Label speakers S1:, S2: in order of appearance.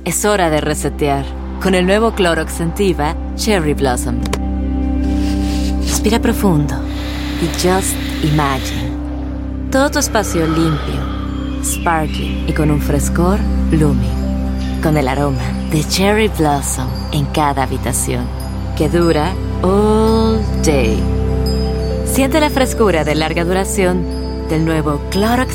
S1: Es hora de resetear con el nuevo Clorox Scentiva Cherry Blossom. Respira profundo y just imagine. Todo tu espacio limpio, sparkling y con un frescor blooming. Con el aroma de Cherry Blossom en cada habitación, que dura all day. Siente la frescura de larga duración del nuevo Clorox